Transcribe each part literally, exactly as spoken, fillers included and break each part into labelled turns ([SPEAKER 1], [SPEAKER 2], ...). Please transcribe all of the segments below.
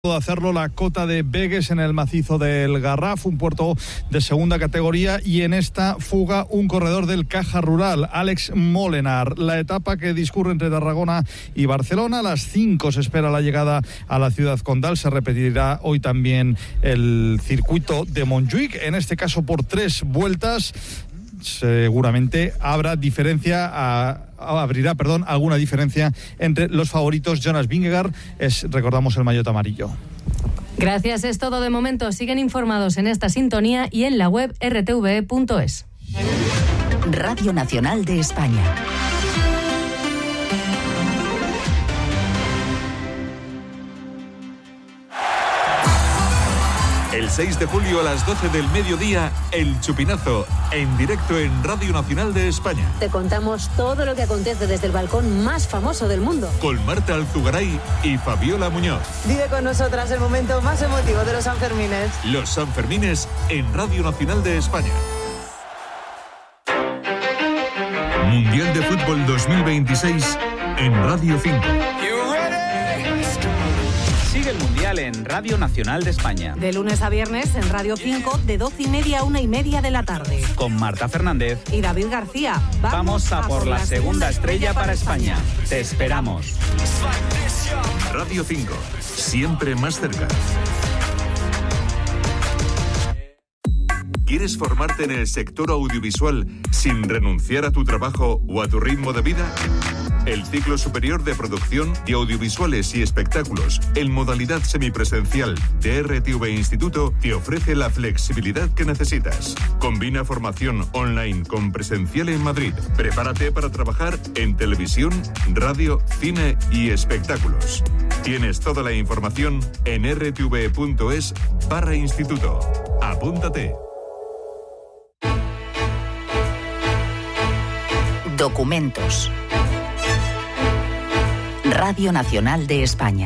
[SPEAKER 1] de hacerlo la cota de Begues en el macizo del Garraf, un puerto de segunda categoría, y en esta fuga un corredor del Caja Rural, Àlex Molenar. La etapa que discurre entre Tarragona y Barcelona, a las cinco se espera la llegada a la ciudad condal. Se repetirá hoy también el circuito de Montjuïc, en este caso por tres vueltas. Seguramente habrá diferencia a abrirá, perdón, alguna diferencia entre los favoritos. Jonas Vingegaard es, recordamos, el maillot amarillo.
[SPEAKER 2] Gracias, es todo de momento. Siguen informados en esta sintonía y en la web erre te ve punto es.
[SPEAKER 3] Radio Nacional de España.
[SPEAKER 4] El seis de julio a las doce del mediodía, El Chupinazo, en directo en Radio Nacional de España.
[SPEAKER 5] Te contamos todo lo que acontece desde el balcón más famoso del mundo.
[SPEAKER 4] Con Marta Alzugaray y Fabiola Muñoz.
[SPEAKER 6] Vive con nosotras el momento más emotivo de los Sanfermines.
[SPEAKER 4] Los Sanfermines en Radio Nacional de España. Mundial de Fútbol dos mil veintiséis en Radio cinco.
[SPEAKER 7] Sigue el Mundial en Radio Nacional de España.
[SPEAKER 8] De lunes a viernes en Radio cinco, de doce y media a una y media de la tarde.
[SPEAKER 7] Con Marta Fernández
[SPEAKER 8] y David García.
[SPEAKER 7] Vamos, Vamos a, a por, por la segunda estrella para España. España. Te esperamos.
[SPEAKER 4] Radio cinco, siempre más cerca. ¿Quieres formarte en el sector audiovisual sin renunciar a tu trabajo o a tu ritmo de vida? El ciclo superior de producción de audiovisuales y espectáculos en modalidad semipresencial de erre te ve Instituto te ofrece la flexibilidad que necesitas. Combina formación online con presencial en Madrid. Prepárate para trabajar en televisión, radio, cine y espectáculos. Tienes toda la información en erre te ve punto es barra instituto. Apúntate.
[SPEAKER 3] Documentos. Radio Nacional de España.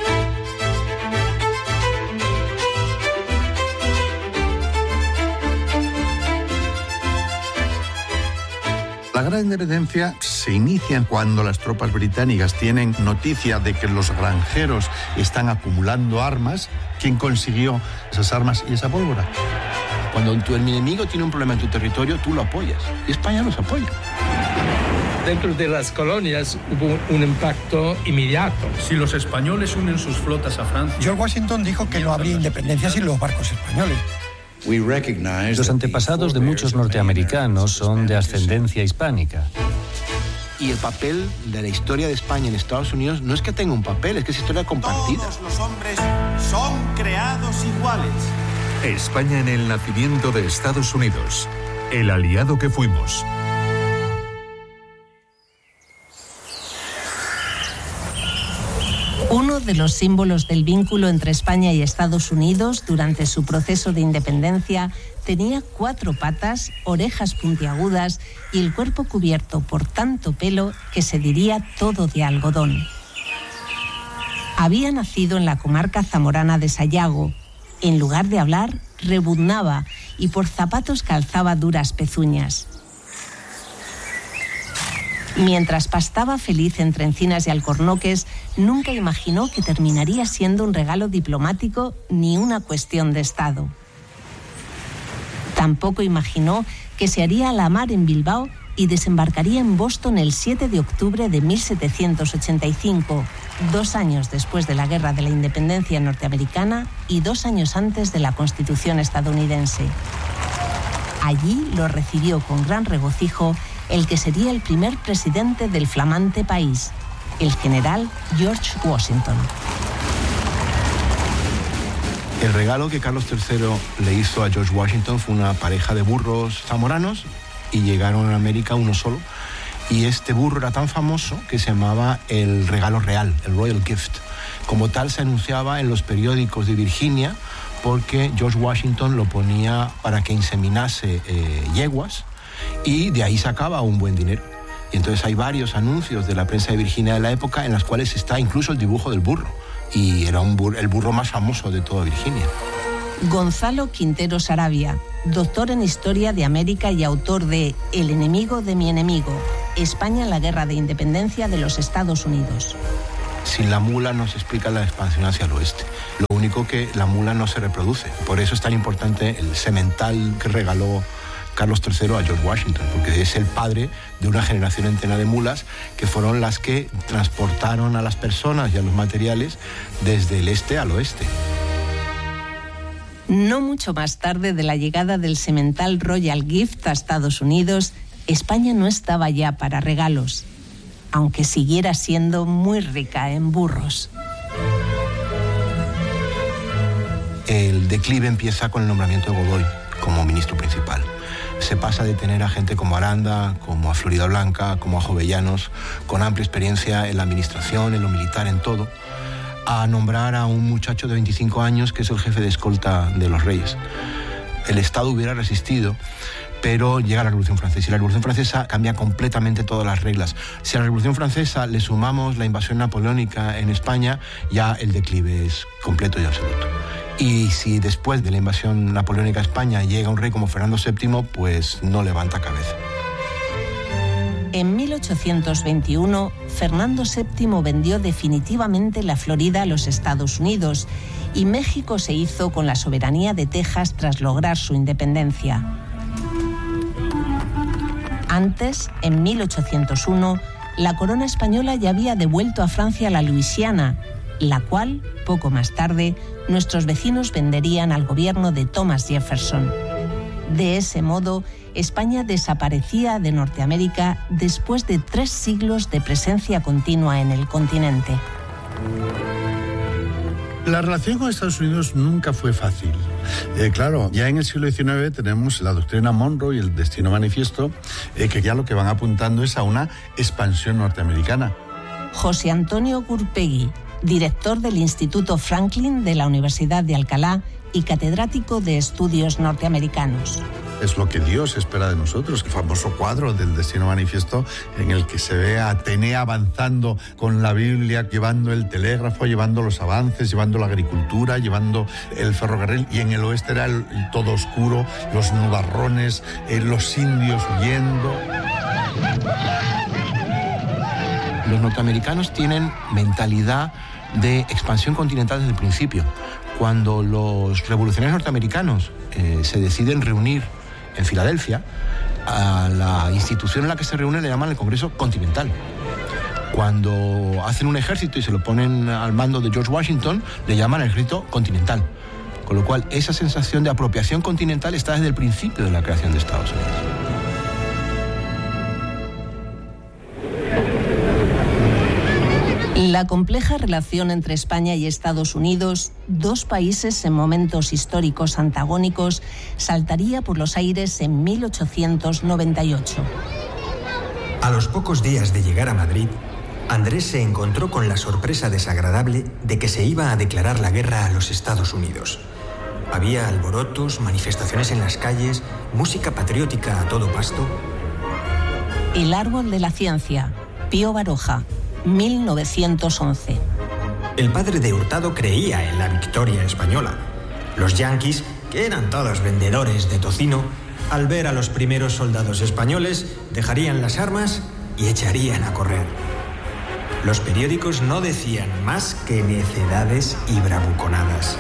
[SPEAKER 9] La Gran Independencia se inicia cuando las tropas británicas tienen noticia de que los granjeros están acumulando armas. ¿Quién consiguió esas armas y esa pólvora?
[SPEAKER 10] Cuando tu enemigo tiene un problema en tu territorio, tú lo apoyas. Y España los apoya.
[SPEAKER 11] Dentro de las colonias hubo un impacto inmediato.
[SPEAKER 12] Si los españoles unen sus flotas a Francia...
[SPEAKER 13] George Washington dijo que no habría independencia sin los barcos españoles.
[SPEAKER 14] Los antepasados de muchos norteamericanos son de ascendencia hispánica.
[SPEAKER 10] Y el papel de la historia de España en Estados Unidos no es que tenga un papel, es que es historia compartida.
[SPEAKER 15] Todos los hombres son creados iguales.
[SPEAKER 4] España en el nacimiento de Estados Unidos. El aliado que fuimos.
[SPEAKER 2] Uno de los símbolos del vínculo entre España y Estados Unidos durante su proceso de independencia tenía cuatro patas, orejas puntiagudas y el cuerpo cubierto por tanto pelo que se diría todo de algodón. Había nacido en la comarca zamorana de Sayago. En lugar de hablar, rebuznaba y por zapatos calzaba duras pezuñas. Mientras pastaba feliz entre encinas y alcornoques, nunca imaginó que terminaría siendo un regalo diplomático ni una cuestión de Estado. Tampoco imaginó que se haría a la mar en Bilbao y desembarcaría en Boston el siete de octubre de mil setecientos ochenta y cinco, dos años después de la Guerra de la Independencia norteamericana y dos años antes de la Constitución estadounidense. Allí lo recibió con gran regocijo el que sería el primer presidente del flamante país, el general George Washington.
[SPEAKER 10] El regalo que Carlos tercero le hizo a George Washington fue una pareja de burros zamoranos y llegaron a América uno solo. Y este burro era tan famoso que se llamaba el regalo real, el Royal Gift. Como tal se anunciaba en los periódicos de Virginia porque George Washington lo ponía para que inseminase eh, yeguas y de ahí sacaba un buen dinero. Y entonces hay varios anuncios de la prensa de Virginia de la época en las cuales está incluso el dibujo del burro. Y era un burro, el burro más famoso de toda Virginia.
[SPEAKER 2] Gonzalo Quintero Saravia, doctor en Historia de América y autor de El enemigo de mi enemigo, España en la Guerra de Independencia de los Estados Unidos.
[SPEAKER 10] Sin la mula no se explica la expansión hacia el oeste. Lo único que la mula no se reproduce. Por eso es tan importante el semental que regaló Carlos tercero a George Washington, porque es el padre de una generación entera de mulas que fueron las que transportaron a las personas y a los materiales desde el este al oeste.
[SPEAKER 2] No mucho más tarde de la llegada del semental Royal Gift a Estados Unidos, España no estaba ya para regalos, aunque siguiera siendo muy rica en burros.
[SPEAKER 10] El declive empieza con el nombramiento de Godoy como ministro principal. Se pasa de tener a gente como Aranda, como a Florida Blanca, como a Jovellanos, con amplia experiencia en la administración, en lo militar, en todo, a nombrar a un muchacho de veinticinco años que es el jefe de escolta de los reyes. El Estado hubiera resistido, pero llega la Revolución Francesa y la Revolución Francesa cambia completamente todas las reglas. Si a la Revolución Francesa le sumamos la invasión napoleónica en España, ya el declive es completo y absoluto. Y si después de la invasión napoleónica a España llega un rey como Fernando séptimo, pues no levanta cabeza.
[SPEAKER 2] En mil ochocientos veintiuno, Fernando séptimo vendió definitivamente la Florida a los Estados Unidos y México se hizo con la soberanía de Texas tras lograr su independencia. Antes, en mil ochocientos uno, la corona española ya había devuelto a Francia la Luisiana, la cual, poco más tarde, nuestros vecinos venderían al gobierno de Thomas Jefferson. De ese modo, España desaparecía de Norteamérica después de tres siglos de presencia continua en el continente.
[SPEAKER 9] La relación con Estados Unidos nunca fue fácil. Eh, claro, ya en el siglo diecinueve tenemos la doctrina Monroe y el Destino Manifiesto, eh, que ya lo que van apuntando es a una expansión norteamericana.
[SPEAKER 2] José Antonio Gurpegui, director del Instituto Franklin de la Universidad de Alcalá y catedrático de estudios norteamericanos.
[SPEAKER 9] Es lo que Dios espera de nosotros, el famoso cuadro del Destino Manifiesto en el que se ve a Atenea avanzando con la Biblia, llevando el telégrafo, llevando los avances, llevando la agricultura, llevando el ferrocarril, y en el oeste era el, el todo oscuro, los nubarrones, eh, los indios huyendo.
[SPEAKER 10] Los norteamericanos tienen mentalidad de expansión continental desde el principio. Cuando los revolucionarios norteamericanos eh, se deciden reunir en Filadelfia, a la institución en la que se reúnen le llaman el Congreso Continental. Cuando hacen un ejército y se lo ponen al mando de George Washington, le llaman el Ejército Continental. Con lo cual, esa sensación de apropiación continental está desde el principio de la creación de Estados Unidos.
[SPEAKER 2] La compleja relación entre España y Estados Unidos, dos países en momentos históricos antagónicos, saltaría por los aires en mil ochocientos noventa y ocho.
[SPEAKER 16] A los pocos días de llegar a Madrid, Andrés se encontró con la sorpresa desagradable de que se iba a declarar la guerra a los Estados Unidos. Había alborotos, manifestaciones en las calles, música patriótica a todo pasto.
[SPEAKER 2] El árbol de la ciencia, Pío Baroja, mil novecientos once.
[SPEAKER 16] El padre de Hurtado creía en la victoria española. Los yanquis, que eran todos vendedores de tocino, al ver a los primeros soldados españoles, dejarían las armas y echarían a correr. Los periódicos no decían más que necedades y bravuconadas.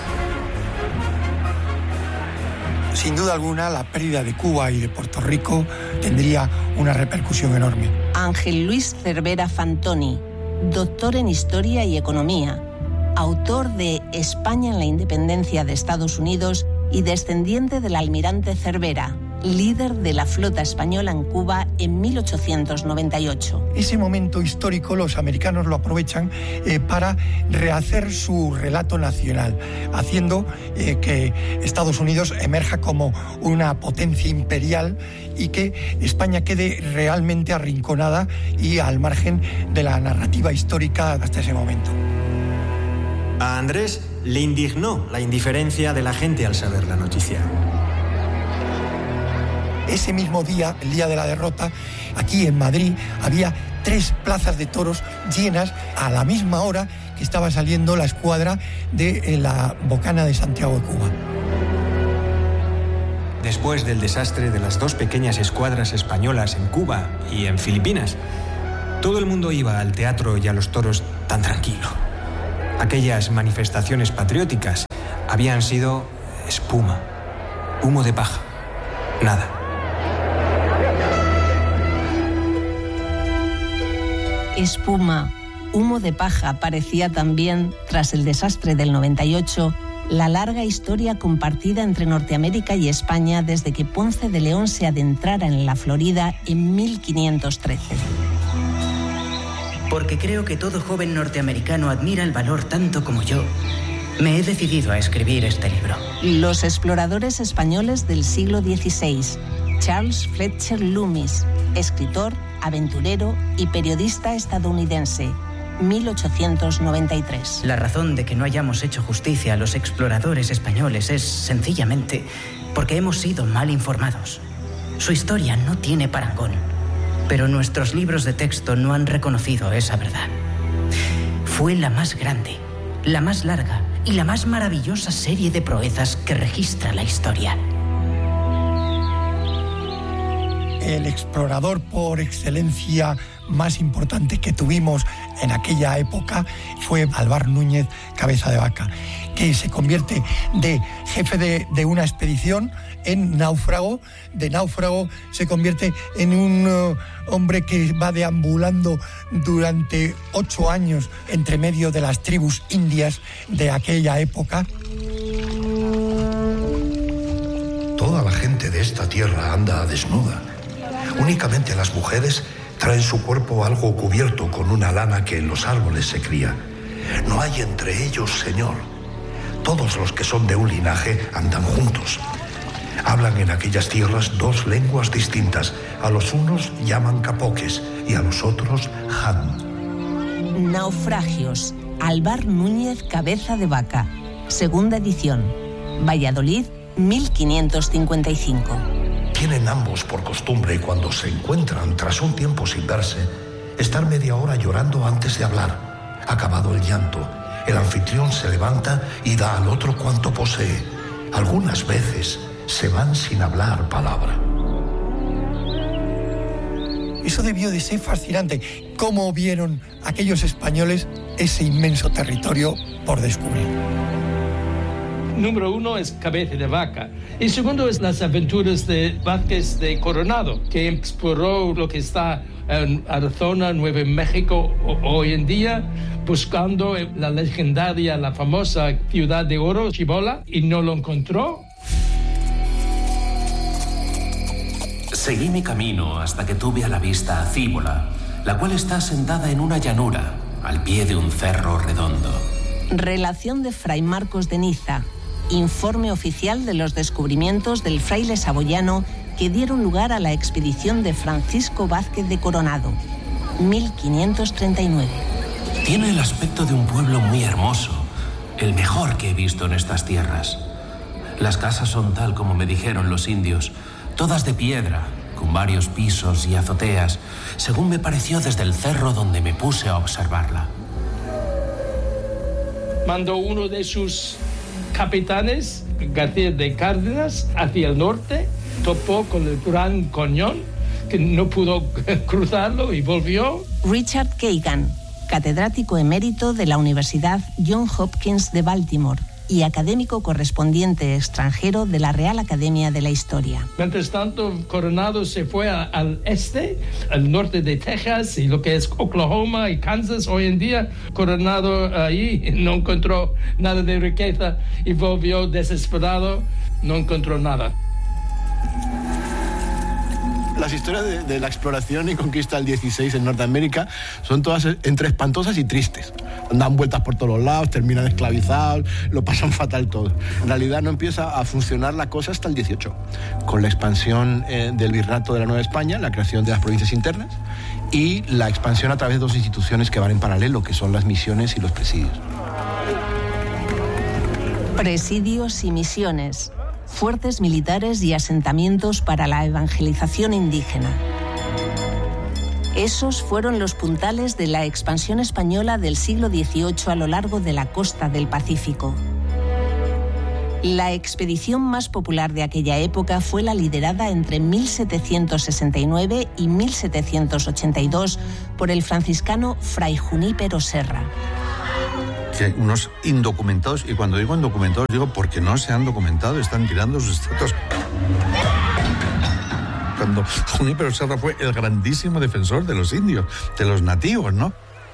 [SPEAKER 13] Sin duda alguna, la pérdida de Cuba y de Puerto Rico tendría una repercusión enorme.
[SPEAKER 2] Ángel Luis Cervera Fantoni, doctor en Historia y Economía, autor de España en la independencia de Estados Unidos y descendiente del almirante Cervera, líder de la flota española en Cuba en mil ochocientos noventa y ocho.
[SPEAKER 13] Ese momento histórico los americanos lo aprovechan eh, para rehacer su relato nacional, haciendo eh, que Estados Unidos emerja como una potencia imperial y que España quede realmente arrinconada y al margen de la narrativa histórica hasta ese momento.
[SPEAKER 16] A Andrés le indignó la indiferencia de la gente al saber la noticia.
[SPEAKER 13] Ese mismo día, el día de la derrota, aquí en Madrid había tres plazas de toros llenas a la misma hora que estaba saliendo la escuadra de la Bocana de Santiago de Cuba.
[SPEAKER 16] Después del desastre de las dos pequeñas escuadras españolas en Cuba y en Filipinas, todo el mundo iba al teatro y a los toros tan tranquilo. Aquellas manifestaciones patrióticas habían sido espuma, humo de paja, nada.
[SPEAKER 2] Espuma, humo de paja parecía también, tras el desastre del noventa y ocho, la larga historia compartida entre Norteamérica y España desde que Ponce de León se adentrara en la Florida en mil quinientos trece.
[SPEAKER 17] Porque creo que todo joven norteamericano admira el valor tanto como yo, me he decidido a escribir este libro.
[SPEAKER 2] Los exploradores españoles del siglo dieciséis. Charles Fletcher Loomis, escritor, aventurero y periodista estadounidense, mil ochocientos noventa y tres.
[SPEAKER 17] La razón de que no hayamos hecho justicia a los exploradores españoles es sencillamente porque hemos sido mal informados. Su historia no tiene parangón, pero nuestros libros de texto no han reconocido esa verdad. Fue la más grande, la más larga y la más maravillosa serie de proezas que registra la historia.
[SPEAKER 13] El explorador por excelencia más importante que tuvimos en aquella época fue Alvar Núñez Cabeza de Vaca, que se convierte de jefe de, de una expedición en náufrago, de náufrago se convierte en un uh, hombre que va deambulando durante ocho años entre medio de las tribus indias de aquella época.
[SPEAKER 18] Toda la gente de esta tierra anda desnuda. Únicamente las mujeres traen su cuerpo algo cubierto con una lana que en los árboles se cría. No hay entre ellos señor. Todos los que son de un linaje andan juntos. Hablan en aquellas tierras dos lenguas distintas. A los unos llaman capoques y a los otros han.
[SPEAKER 2] Naufragios. Alvar Núñez Cabeza de Vaca. Segunda edición. Valladolid, mil quinientos cincuenta y cinco.
[SPEAKER 18] Tienen ambos por costumbre, cuando se encuentran tras un tiempo sin verse, estar media hora llorando antes de hablar. Acabado el llanto, el anfitrión se levanta y da al otro cuanto posee. Algunas veces se van sin hablar palabra.
[SPEAKER 13] Eso debió de ser fascinante. ¿Cómo vieron aquellos españoles ese inmenso territorio por descubrir?
[SPEAKER 11] Número uno es Cabeza de Vaca. Y segundo es las aventuras de Vázquez de Coronado, que exploró lo que está en Arizona, Nuevo México hoy en día, buscando la legendaria, la famosa ciudad de oro, Cibola, y no lo encontró.
[SPEAKER 19] Seguí mi camino hasta que tuve a la vista a Cibola, la cual está sentada en una llanura, al pie de un cerro redondo.
[SPEAKER 2] Relación de Fray Marcos de Niza. Informe oficial de los descubrimientos del fraile saboyano que dieron lugar a la expedición de Francisco Vázquez de Coronado, mil quinientos treinta y nueve.
[SPEAKER 19] Tiene el aspecto de un pueblo muy hermoso, el mejor que he visto en estas tierras. Las casas son tal como me dijeron los indios, todas de piedra, con varios pisos y azoteas, según me pareció desde el cerro donde me puse a observarla.
[SPEAKER 11] Mandó uno de sus capitanes, García de Cárdenas, hacia el norte, topó con el Gran Cañón, que no pudo cruzarlo y volvió.
[SPEAKER 2] Richard Kagan, catedrático emérito de la Universidad Johns Hopkins de Baltimore y académico correspondiente extranjero de la Real Academia de la Historia.
[SPEAKER 11] Mientras tanto, Coronado se fue a, al este, al norte de Texas y lo que es Oklahoma y Kansas hoy en día. Coronado ahí no encontró nada de riqueza y volvió desesperado, no encontró nada.
[SPEAKER 10] Las historias de, de la exploración y conquista del dieciséis en Norteamérica son todas entre espantosas y tristes. Dan vueltas por todos los lados, terminan esclavizados, lo pasan fatal todo. En realidad no empieza a funcionar la cosa hasta el dieciocho, con la expansión eh, del Virreinato de la Nueva España, la creación de las provincias internas y la expansión a través de dos instituciones que van en paralelo, que son las misiones y los presidios.
[SPEAKER 2] Presidios y misiones. Fuertes militares y asentamientos para la evangelización indígena. Esos fueron los puntales de la expansión española del siglo dieciocho a lo largo de la costa del Pacífico. La expedición más popular de aquella época fue la liderada entre mil setecientos sesenta y nueve y mil setecientos ochenta y dos por el franciscano Fray Junípero Serra.
[SPEAKER 9] Que unos indocumentados, y cuando digo indocumentados digo porque no se han documentado, están tirando sus estatutos. Cuando Junípero Serra fue el grandísimo defensor de los indios, de los nativos, ¿no?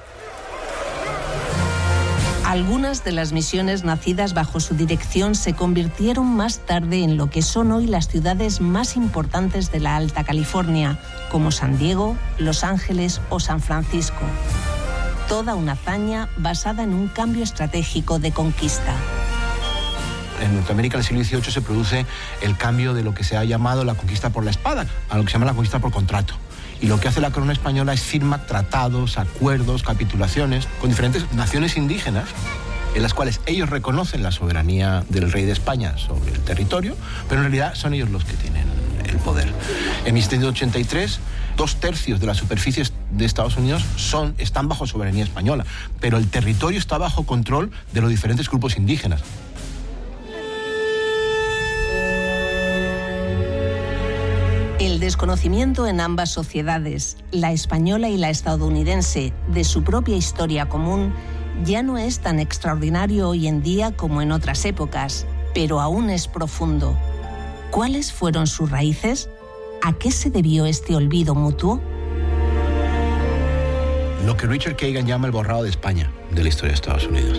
[SPEAKER 2] Algunas de las misiones nacidas bajo su dirección se convirtieron más tarde en lo que son hoy las ciudades más importantes de la Alta California, como San Diego, Los Ángeles o San Francisco. Toda una hazaña basada en un cambio estratégico de conquista.
[SPEAKER 10] En Norteamérica, en el siglo dieciocho, se produce el cambio de lo que se ha llamado la conquista por la espada a lo que se llama la conquista por contrato. Y lo que hace la corona española es firmar tratados, acuerdos, capitulaciones con diferentes naciones indígenas en las cuales ellos reconocen la soberanía del rey de España sobre el territorio, pero en realidad son ellos los que tienen el poder. En mil setecientos ochenta y tres, dos tercios de las superficies de Estados Unidos son, están bajo soberanía española, pero el territorio está bajo control de los diferentes grupos indígenas.
[SPEAKER 2] El desconocimiento en ambas sociedades, la española y la estadounidense, de su propia historia común, ya no es tan extraordinario hoy en día como en otras épocas, pero aún es profundo. ¿Cuáles fueron sus raíces? ¿A qué se debió este olvido mutuo?
[SPEAKER 10] Lo que Richard Kagan llama el borrado de España de la historia de Estados Unidos.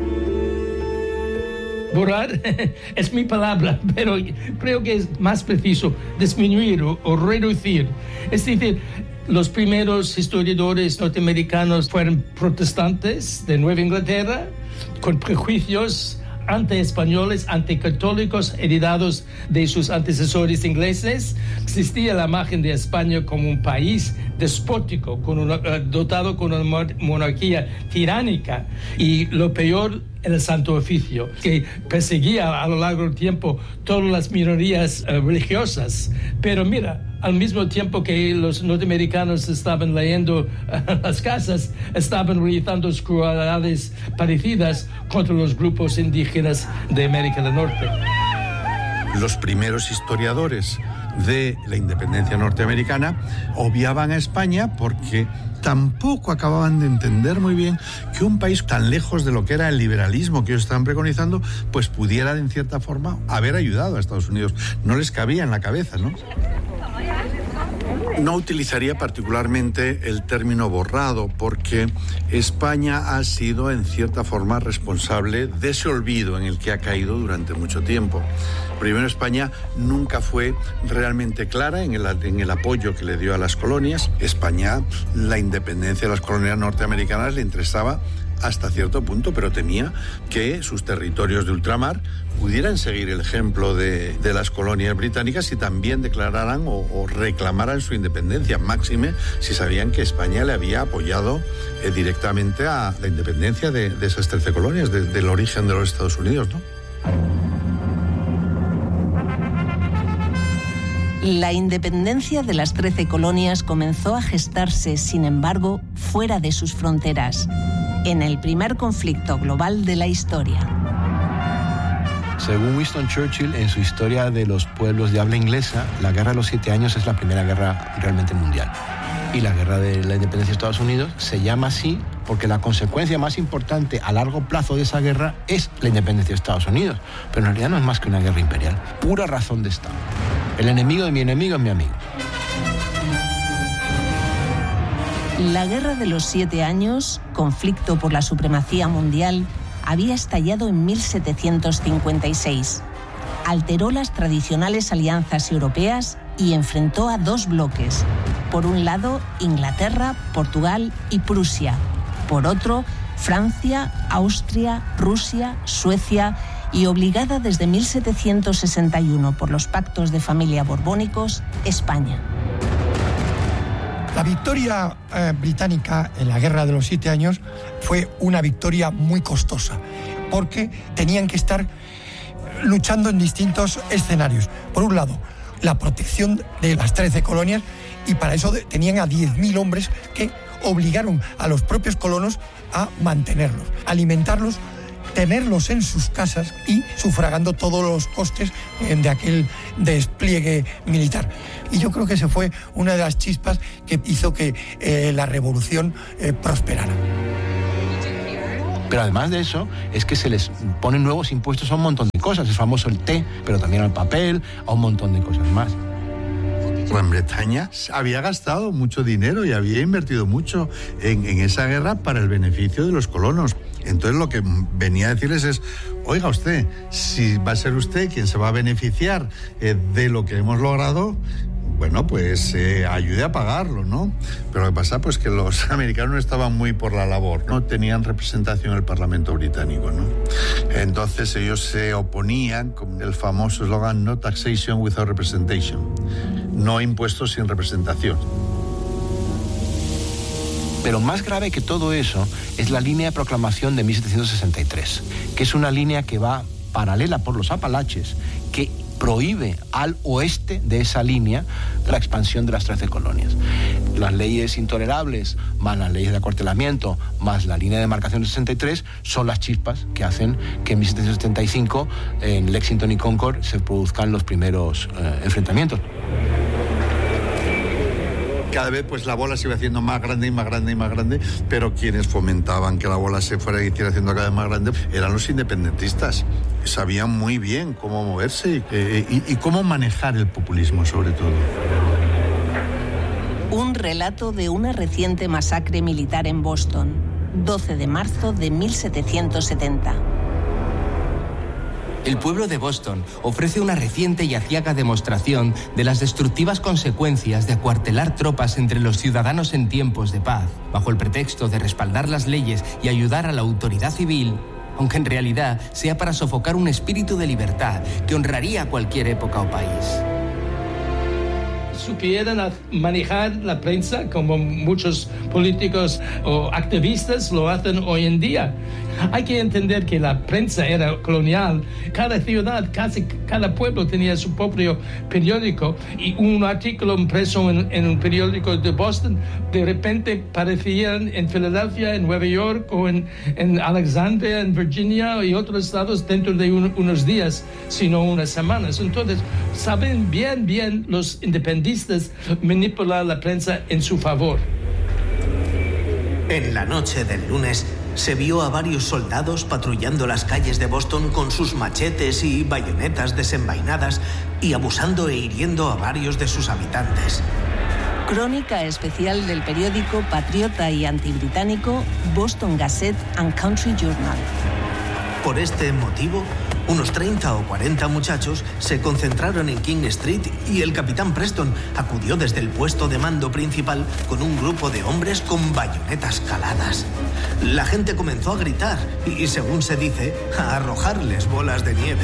[SPEAKER 11] Borrar es mi palabra, pero creo que es más preciso disminuir o, o reducir. Es decir, los primeros historiadores norteamericanos fueron protestantes de Nueva Inglaterra, con prejuicios anti-españoles, anticatólicos heredados de sus antecesores ingleses. Existía la imagen de España como un país despótico, con una, dotado con una monarquía tiránica, y lo peor, el Santo Oficio, que perseguía a lo largo del tiempo todas las minorías uh, religiosas. Pero mira, al mismo tiempo que los norteamericanos estaban leyendo uh, las casas, estaban realizando crueldades parecidas contra los grupos indígenas de América del Norte.
[SPEAKER 9] Los primeros historiadores de la independencia norteamericana obviaban a España porque tampoco acababan de entender muy bien que un país tan lejos de lo que era el liberalismo que ellos estaban preconizando, pues pudiera, en cierta forma, haber ayudado a Estados Unidos. No les cabía en la cabeza, ¿no? No utilizaría particularmente el término borrado, porque España ha sido, en cierta forma, responsable de ese olvido en el que ha caído durante mucho tiempo. Primero, España nunca fue realmente clara en el, en el apoyo que le dio a las colonias. España, la independencia de las colonias norteamericanas le interesaba hasta cierto punto, pero temía que sus territorios de ultramar pudieran seguir el ejemplo de, de las colonias británicas y también declararan o, o reclamaran su independencia, máxime si sabían que España le había apoyado eh, directamente a la independencia de, de esas trece colonias, de, del origen de los Estados Unidos, ¿no?
[SPEAKER 2] La independencia de las trece colonias comenzó a gestarse, sin embargo, fuera de sus fronteras, en el primer conflicto global de la historia.
[SPEAKER 10] Según Winston Churchill, en su historia de los pueblos de habla inglesa, la Guerra de los Siete Años es la primera guerra realmente mundial. Y la Guerra de la Independencia de Estados Unidos se llama así porque la consecuencia más importante a largo plazo de esa guerra es la independencia de Estados Unidos. Pero en realidad no es más que una guerra imperial, pura razón de Estado. El enemigo de mi enemigo es mi amigo.
[SPEAKER 2] La Guerra de los Siete Años, conflicto por la supremacía mundial, había estallado en mil setecientos cincuenta y seis. Alteró las tradicionales alianzas europeas y enfrentó a dos bloques. Por un lado, Inglaterra, Portugal y Prusia. Por otro, Francia, Austria, Rusia, Suecia y, obligada desde mil setecientos sesenta y uno por los pactos de familia borbónicos, España.
[SPEAKER 13] La victoria eh, británica en la Guerra de los Siete Años fue una victoria muy costosa, porque tenían que estar luchando en distintos escenarios. Por un lado, la protección de las trece colonias, y para eso de, tenían a diez mil hombres que obligaron a los propios colonos a mantenerlos, alimentarlos tenerlos en sus casas y sufragando todos los costes de aquel despliegue militar. Y yo creo que esa fue una de las chispas que hizo que eh, la revolución eh, prosperara.
[SPEAKER 10] Pero además de eso, es que se les ponen nuevos impuestos a un montón de cosas. Es famoso el té, pero también al papel, a un montón de cosas más.
[SPEAKER 9] Gran Bretaña había gastado mucho dinero y había invertido mucho en, en esa guerra para el beneficio de los colonos. Entonces lo que venía a decirles es, oiga usted, si va a ser usted quien se va a beneficiar eh, de lo que hemos logrado, bueno, pues eh, ayude a pagarlo, ¿no? Pero lo que pasa pues que los americanos no estaban muy por la labor, no tenían representación en el Parlamento británico, ¿no? Entonces ellos se oponían con el famoso eslogan "No taxation without representation", no impuestos sin representación.
[SPEAKER 10] Pero más grave que todo eso es la línea de proclamación de mil setecientos sesenta y tres, que es una línea que va paralela por los Apalaches, que prohíbe al oeste de esa línea la expansión de las trece colonias. Las leyes intolerables, más las leyes de acuartelamiento, más la línea de demarcación de sesenta y tres, son las chispas que hacen que en mil setecientos setenta y cinco en Lexington y Concord se produzcan los primeros eh, enfrentamientos.
[SPEAKER 9] Cada vez pues la bola se iba haciendo más grande y más grande y más grande, pero quienes fomentaban que la bola se fuera y hiciera haciendo cada vez más grande eran los independentistas. Sabían muy bien cómo moverse eh, y, y cómo manejar el populismo, sobre todo.
[SPEAKER 2] Un relato de una reciente masacre militar en Boston, doce de marzo de mil setecientos setenta.
[SPEAKER 20] El pueblo de Boston ofrece una reciente y aciaga demostración de las destructivas consecuencias de acuartelar tropas entre los ciudadanos en tiempos de paz, bajo el pretexto de respaldar las leyes y ayudar a la autoridad civil, aunque en realidad sea para sofocar un espíritu de libertad que honraría cualquier época o país.
[SPEAKER 11] Supieran manejar la prensa como muchos políticos o activistas lo hacen hoy en día. Hay que entender que la prensa era colonial. Cada ciudad, casi cada pueblo tenía su propio periódico y un artículo impreso en, en un periódico de Boston de repente parecían en Filadelfia, en Nueva York o en, en Alexandria, en Virginia y otros estados dentro de un, unos días, sino unas semanas. Entonces, saben bien, bien los independentistas manipular la prensa en su favor.
[SPEAKER 16] En la noche del lunes se vio a varios soldados patrullando las calles de Boston con sus machetes y bayonetas desenvainadas y abusando e hiriendo a varios de sus habitantes.
[SPEAKER 2] Crónica especial del periódico patriota y antibritánico Boston Gazette and Country Journal.
[SPEAKER 16] Por este motivo, unos treinta o cuarenta muchachos se concentraron en King Street y el capitán Preston acudió desde el puesto de mando principal con un grupo de hombres con bayonetas caladas. La gente comenzó a gritar y, según se dice, a arrojarles bolas de nieve.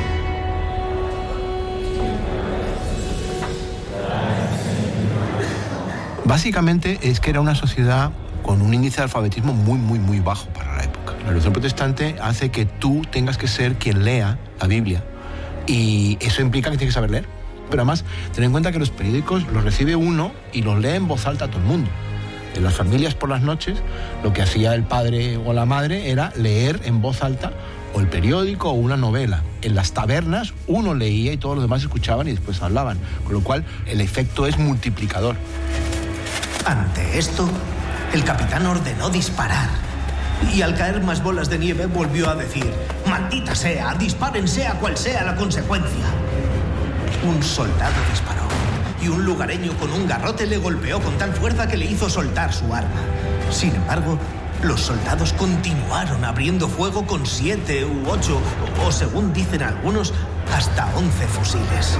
[SPEAKER 10] Básicamente es que era una sociedad con un índice de alfabetismo muy, muy, muy bajo para la época. La religión protestante hace que tú tengas que ser quien lea la Biblia y eso implica que tienes que saber leer. Pero además, ten en cuenta que los periódicos los recibe uno y los lee en voz alta a todo el mundo. En las familias por las noches, lo que hacía el padre o la madre era leer en voz alta o el periódico o una novela. En las tabernas uno leía y todos los demás escuchaban y después hablaban, con lo cual el efecto es multiplicador.
[SPEAKER 16] Ante esto, el capitán ordenó disparar y al caer más bolas de nieve volvió a decir: «Maldita sea, disparen sea cual sea la consecuencia». Un soldado disparó y un lugareño con un garrote le golpeó con tal fuerza que le hizo soltar su arma. Sin embargo, los soldados continuaron abriendo fuego con siete u ocho, o según dicen algunos, hasta once fusiles.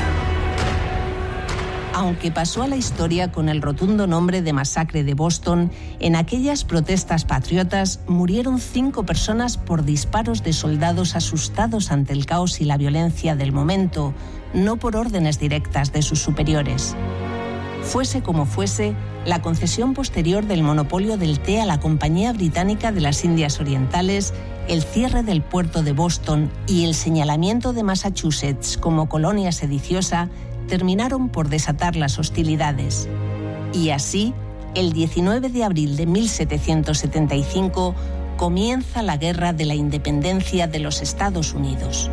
[SPEAKER 2] Aunque pasó a la historia con el rotundo nombre de Masacre de Boston, en aquellas protestas patriotas murieron cinco personas por disparos de soldados asustados ante el caos y la violencia del momento, no por órdenes directas de sus superiores. Fuese como fuese, la concesión posterior del monopolio del té a la Compañía Británica de las Indias Orientales, el cierre del puerto de Boston y el señalamiento de Massachusetts como colonia sediciosa terminaron por desatar las hostilidades. Y así, el diecinueve de abril de mil setecientos setenta y cinco, Comienza la Guerra de la Independencia de los Estados Unidos.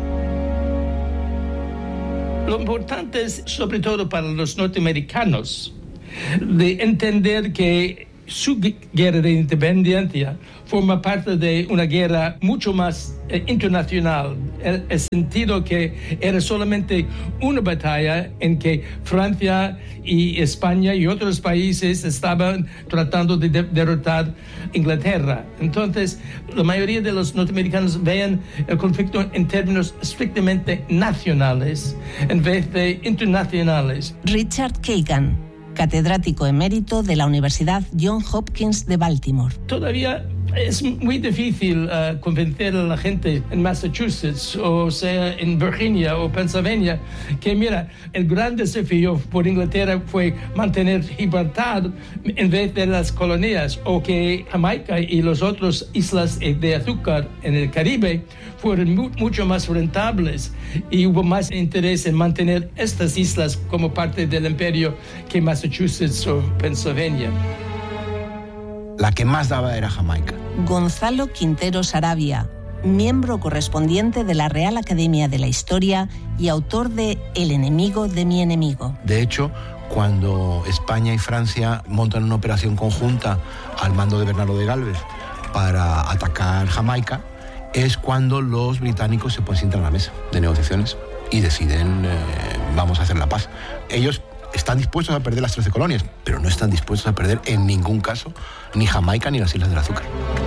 [SPEAKER 11] Lo importante es, sobre todo para los norteamericanos, de entender que su guerra de independencia forma parte de una guerra mucho más eh, internacional, en el sentido que era solamente una batalla en que Francia y España y otros países estaban tratando de, de derrotar Inglaterra. Entonces, la mayoría de los norteamericanos ven el conflicto en términos estrictamente nacionales en vez de internacionales.
[SPEAKER 2] Richard Kagan, catedrático emérito de la Universidad Johns Hopkins de Baltimore.
[SPEAKER 11] Todavía es muy difícil uh, convencer a la gente en Massachusetts, o sea, en Virginia o Pennsylvania, que mira, el gran desafío por Inglaterra fue mantener Gibraltar en vez de las colonias, o que Jamaica y las otras islas de azúcar en el Caribe fueron mu- mucho más rentables y hubo más interés en mantener estas islas como parte del imperio que Massachusetts o Pennsylvania.
[SPEAKER 10] La que más daba era Jamaica.
[SPEAKER 2] Gonzalo Quintero Saravia, miembro correspondiente de la Real Academia de la Historia y autor de El enemigo de mi enemigo.
[SPEAKER 10] De hecho, cuando España y Francia montan una operación conjunta al mando de Bernardo de Galvez para atacar Jamaica, es cuando los británicos se pues, sientan a la mesa de negociaciones y deciden, eh, vamos a hacer la paz. Ellos están dispuestos a perder las trece colonias, pero no están dispuestos a perder en ningún caso ni Jamaica ni las Islas del Azúcar.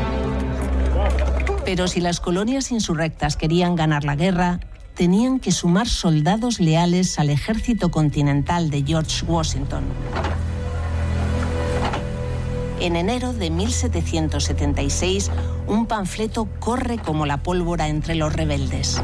[SPEAKER 2] Pero si las colonias insurrectas querían ganar la guerra, tenían que sumar soldados leales al ejército continental de George Washington. En enero de mil setecientos setenta y seis, un panfleto corre como la pólvora entre los rebeldes.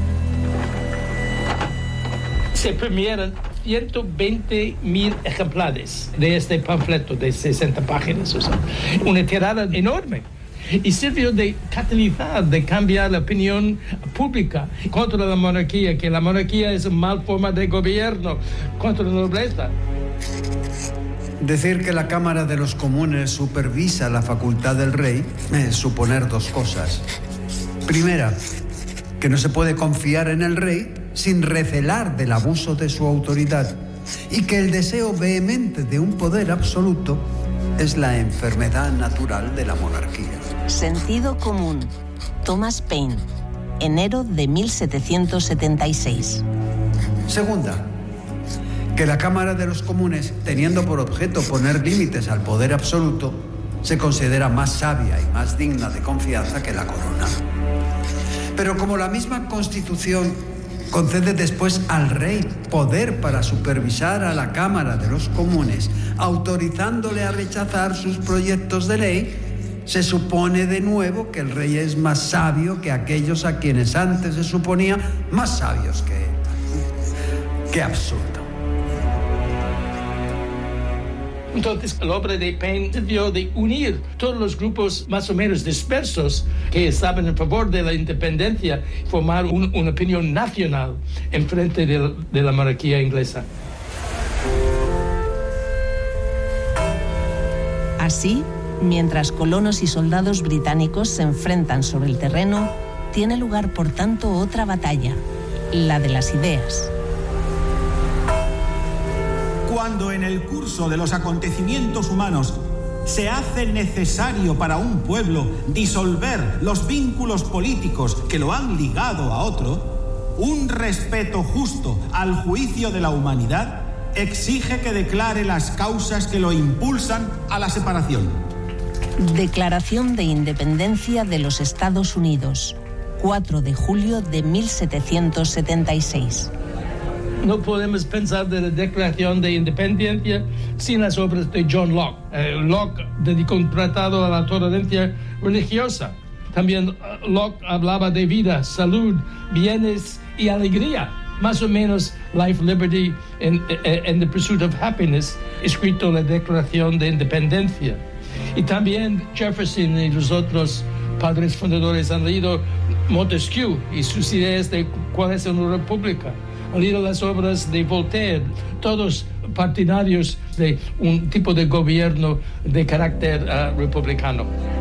[SPEAKER 11] Se premiaron ciento veinte mil ejemplares de este panfleto de sesenta páginas, o sea, una tirada enorme. Y sirvió de catalizar, de cambiar la opinión pública contra la monarquía, que la monarquía es una mal forma de gobierno, contra la nobleza.
[SPEAKER 21] Decir que la Cámara de los Comunes supervisa la facultad del rey es suponer dos cosas. Primera, que no se puede confiar en el rey sin recelar del abuso de su autoridad, y que el deseo vehemente de un poder absoluto es la enfermedad natural de la monarquía.
[SPEAKER 2] Sentido común. Thomas Paine, enero de mil setecientos setenta y seis.
[SPEAKER 21] Segunda, que la Cámara de los Comunes, teniendo por objeto poner límites al poder absoluto, se considera más sabia y más digna de confianza que la corona. Pero como la misma Constitución concede después al rey poder para supervisar a la Cámara de los Comunes, autorizándole a rechazar sus proyectos de ley, se supone de nuevo que el rey es más sabio que aquellos a quienes antes se suponía más sabios que él. ¡Qué absurdo!
[SPEAKER 11] Entonces, la obra de Paine sirvió de unir todos los grupos más o menos dispersos que estaban en favor de la independencia, formar un, una opinión nacional en frente de, de la monarquía inglesa.
[SPEAKER 2] Así, mientras colonos y soldados británicos se enfrentan sobre el terreno, tiene lugar, por tanto, otra batalla, la de las ideas.
[SPEAKER 15] Cuando en el curso de los acontecimientos humanos se hace necesario para un pueblo disolver los vínculos políticos que lo han ligado a otro, un respeto justo al juicio de la humanidad exige que declare las causas que lo impulsan a la separación.
[SPEAKER 2] Declaración de Independencia de los Estados Unidos, cuatro de julio de mil setecientos setenta y seis.
[SPEAKER 11] No podemos pensar de la Declaración de Independencia sin las obras de John Locke. Eh, Locke dedicó un tratado a la tolerancia religiosa. También uh, Locke hablaba de vida, salud, bienes y alegría. Más o menos Life, Liberty and, and the Pursuit of Happiness, escrito la Declaración de Independencia. Y también Jefferson y los otros padres fundadores han leído Montesquieu y sus ideas de cuál es una república. Han leído las obras de Voltaire, todos partidarios de un tipo de gobierno de carácter uh, republicano.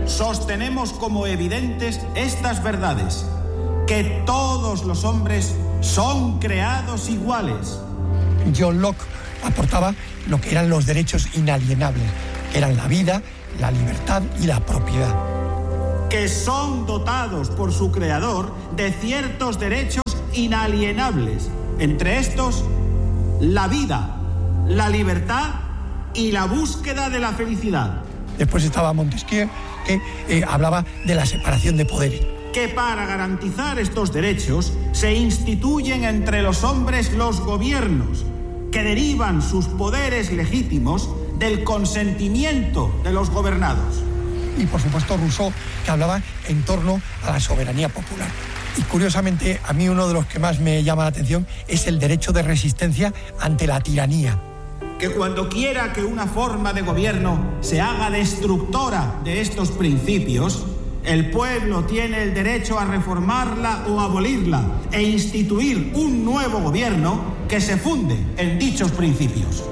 [SPEAKER 15] sostenemos como evidentes estas verdades: que todos los hombres son creados iguales.
[SPEAKER 13] John Locke aportaba lo que eran los derechos inalienables, que eran la vida, la libertad y la propiedad.
[SPEAKER 15] Que son dotados por su creador de ciertos derechos inalienables, entre estos, la vida, la libertad y la búsqueda de la felicidad.
[SPEAKER 13] Después estaba Montesquieu, que eh, hablaba de la separación de poderes.
[SPEAKER 15] Que para garantizar estos derechos se instituyen entre los hombres los gobiernos, que derivan sus poderes legítimos del consentimiento de los gobernados.
[SPEAKER 13] Y por supuesto Rousseau, que hablaba en torno a la soberanía popular. Y curiosamente, a mí uno de los que más me llama la atención es el derecho de resistencia ante la tiranía.
[SPEAKER 15] Que cuando quiera que una forma de gobierno se haga destructora de estos principios, el pueblo tiene el derecho a reformarla o abolirla e instituir un nuevo gobierno que se funde en dichos principios.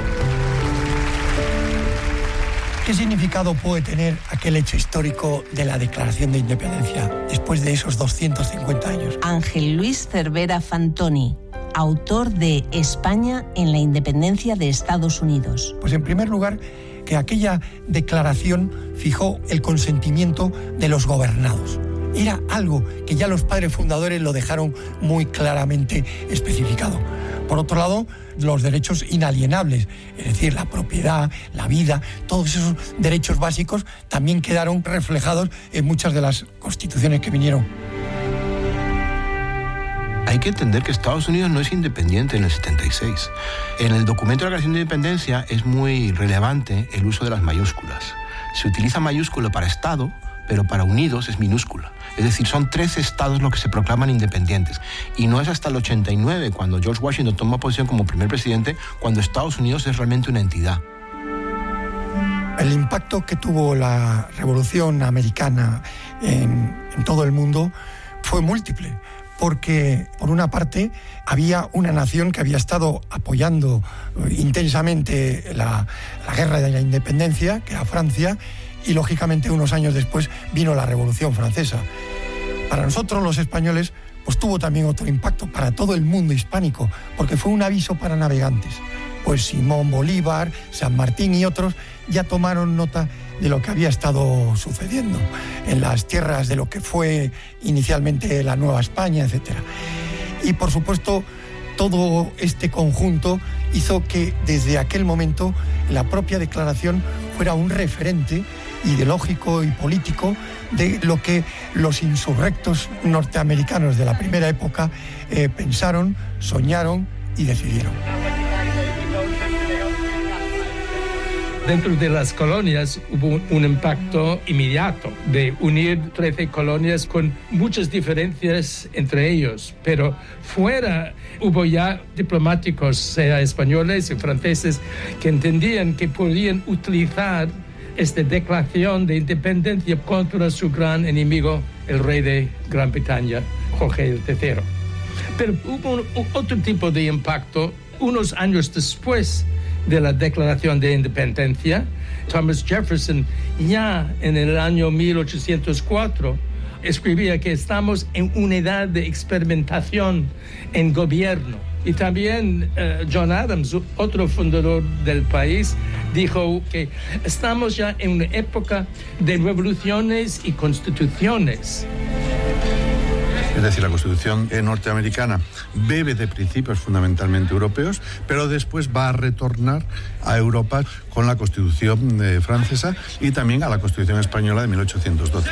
[SPEAKER 13] ¿Qué significado puede tener aquel hecho histórico de la Declaración de Independencia después de esos doscientos cincuenta años?
[SPEAKER 2] Ángel Luis Cervera Fantoni, autor de España en la independencia de Estados Unidos.
[SPEAKER 13] Pues en primer lugar, que aquella declaración fijó el consentimiento de los gobernados. Era algo que ya los padres fundadores lo dejaron muy claramente especificado. Por otro lado, los derechos inalienables, es decir, la propiedad, la vida, todos esos derechos básicos también quedaron reflejados en muchas de las constituciones que vinieron.
[SPEAKER 10] Hay que entender que Estados Unidos no es independiente en el setenta y seis. En el documento de la Declaración de Independencia es muy relevante el uso de las mayúsculas. Se utiliza mayúsculo para Estado, pero para Unidos es minúscula. Es decir, son tres estados los que se proclaman independientes. Y no es hasta el ochenta y nueve, cuando George Washington toma posesión como primer presidente, cuando Estados Unidos es realmente una entidad.
[SPEAKER 13] El impacto que tuvo la Revolución Americana en, en todo el mundo fue múltiple. Porque, por una parte, había una nación que había estado apoyando intensamente la, la guerra de la independencia, que era Francia, y, lógicamente, unos años después vino la Revolución Francesa. Para nosotros, los españoles, pues tuvo también otro impacto para todo el mundo hispánico, porque fue un aviso para navegantes. Pues Simón Bolívar, San Martín y otros ya tomaron nota de lo que había estado sucediendo en las tierras de lo que fue inicialmente la Nueva España, etcétera. Y por supuesto, todo este conjunto hizo que desde aquel momento la propia declaración fuera un referente ideológico y político de lo que los insurrectos norteamericanos de la primera época eh, pensaron, soñaron y decidieron.
[SPEAKER 11] Dentro de las colonias hubo un impacto inmediato de unir trece colonias con muchas diferencias entre ellos, pero fuera hubo ya diplomáticos, sea españoles y franceses, que entendían que podían utilizar esta declaración de independencia contra su gran enemigo, el rey de Gran Bretaña, Jorge el tercero. Pero hubo otro tipo de impacto unos años después de la Declaración de Independencia. Thomas Jefferson, ya en el año mil ochocientos cuatro, escribía que estamos en una edad de experimentación en gobierno. Y también uh, John Adams, otro fundador del país, dijo que estamos ya en una época de revoluciones y constituciones.
[SPEAKER 9] Es decir, la Constitución norteamericana bebe de principios fundamentalmente europeos, pero después va a retornar a Europa con la Constitución eh, francesa y también a la Constitución española de mil ochocientos doce.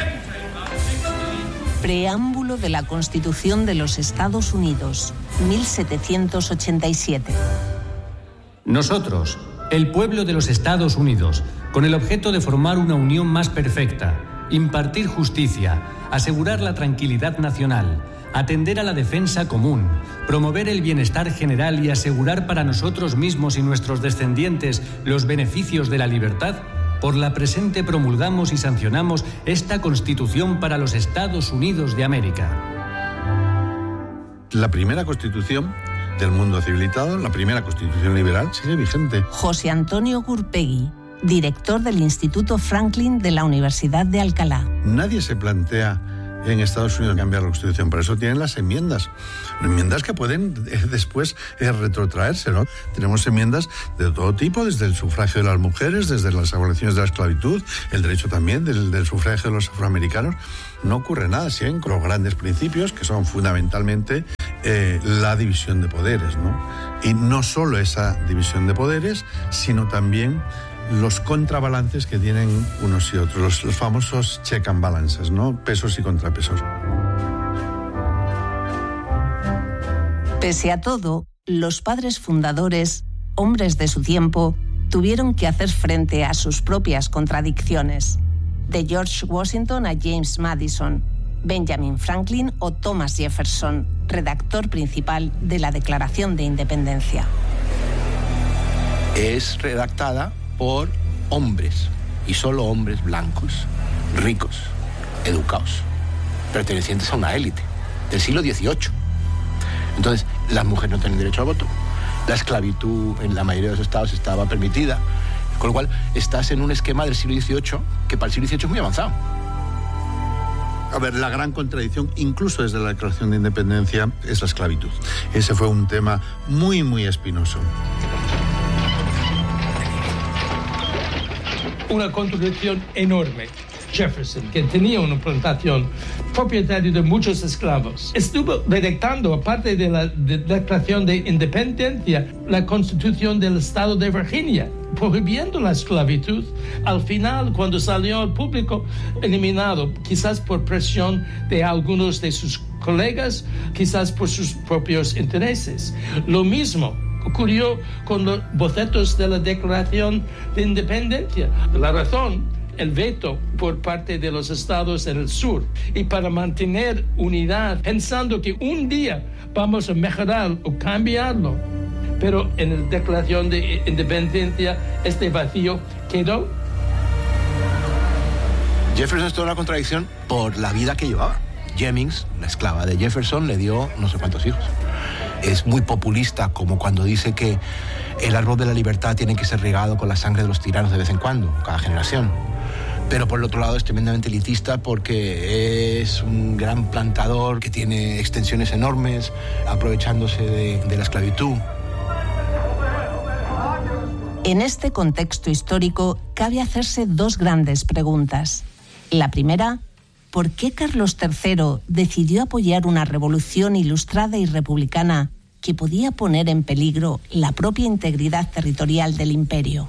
[SPEAKER 2] Preámbulo de la Constitución de los Estados Unidos, mil setecientos ochenta y siete.
[SPEAKER 14] Nosotros, el pueblo de los Estados Unidos, con el objeto de formar una unión más perfecta, impartir justicia, asegurar la tranquilidad nacional, atender a la defensa común, promover el bienestar general y asegurar para nosotros mismos y nuestros descendientes los beneficios de la libertad, por la presente promulgamos y sancionamos esta Constitución para los Estados Unidos de América.
[SPEAKER 9] La primera Constitución del mundo civilizado, la primera Constitución liberal, sigue vigente.
[SPEAKER 2] José Antonio Gurpegui, director del Instituto Franklin de la Universidad de Alcalá.
[SPEAKER 9] Nadie se plantea en Estados Unidos cambiar la Constitución, por eso tienen las enmiendas. Enmiendas que pueden eh, después eh, retrotraerse, ¿no? Tenemos enmiendas de todo tipo, desde el sufragio de las mujeres, desde las aboliciones de la esclavitud, el derecho también del, del sufragio de los afroamericanos. No ocurre nada, siguen con los grandes principios, que son fundamentalmente eh, la división de poderes, ¿no? Y no solo esa división de poderes, sino también los contrabalances que tienen unos y otros, los, los famosos check and balances, ¿no? Pesos y contrapesos.
[SPEAKER 2] Pese a todo, los padres fundadores, hombres de su tiempo, tuvieron que hacer frente a sus propias contradicciones. De George Washington a James Madison, Benjamin Franklin o Thomas Jefferson, redactor principal de la Declaración de Independencia.
[SPEAKER 10] Es redactada por hombres, y solo hombres blancos, ricos, educados, pertenecientes a una élite del siglo dieciocho. Entonces, las mujeres no tienen derecho al voto, la esclavitud en la mayoría de los estados estaba permitida, con lo cual estás en un esquema del siglo dieciocho que para el siglo dieciocho es muy avanzado.
[SPEAKER 9] A ver, la gran contradicción, incluso desde la Declaración de Independencia, es la esclavitud. Ese fue un tema muy, muy espinoso.
[SPEAKER 11] Una contradicción enorme. Jefferson, que tenía una plantación, propietario de muchos esclavos, estuvo redactando, aparte de la de Declaración de Independencia, la Constitución del Estado de Virginia, prohibiendo la esclavitud. Al final, cuando salió al público, eliminado, quizás por presión de algunos de sus colegas, quizás por sus propios intereses. Lo mismo ocurrió con los bocetos de la Declaración de Independencia. La razón, el veto por parte de los estados en el sur, y para mantener unidad, pensando que un día vamos a mejorar o cambiarlo. Pero en la Declaración de Independencia este vacío quedó.
[SPEAKER 10] Jefferson es toda una contradicción por la vida que llevaba. Jennings, la esclava de Jefferson, le dio no sé cuántos hijos. Es muy populista, como cuando dice que el árbol de la libertad tiene que ser regado con la sangre de los tiranos de vez en cuando, cada generación. Pero por el otro lado es tremendamente elitista porque es un gran plantador que tiene extensiones enormes, aprovechándose de, de la esclavitud.
[SPEAKER 2] En este contexto histórico cabe hacerse dos grandes preguntas. La primera, ¿por qué Carlos tercero decidió apoyar una revolución ilustrada y republicana que podía poner en peligro la propia integridad territorial del imperio?